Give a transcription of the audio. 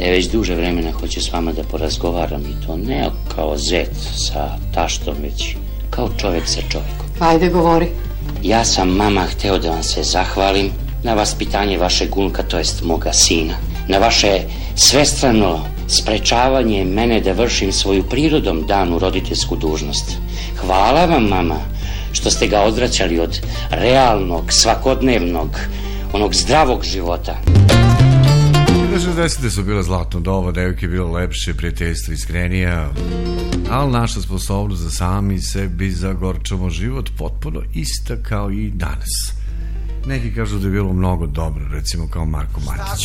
već duže vremena hoću s vama da porazgovaram i to ne kao zet sa taštom, već kao čovjek sa čovjekom. Ajde, govori. Ja sam, mama, hteo da vam se zahvalim na vaspitanje vašeg unuka, to jest moga sina, na vaše svestrano sprečavanje mene da vršim svoju prirodom danu roditeljsku dužnost. Hvala vam, mama, što ste ga odvraćali od realnog, svakodnevnog, onog zdravog života. 60. su bila zlatno doba, devojke je bilo lepše, prijateljstvo iskrenija, ali naša sposobnost da sami sebi zagorčamo život potpuno ista kao i danas. Neki kažu da je bilo mnogo dobro, recimo kao Marko Matić.